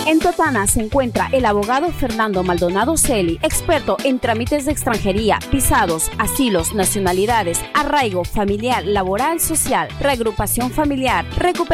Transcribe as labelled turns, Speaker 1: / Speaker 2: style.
Speaker 1: En Totana se encuentra el abogado Fernando Maldonado Celi, experto en trámites de extranjería, visados, asilos, nacionalidades, arraigo familiar, laboral, social, reagrupación familiar, recuperación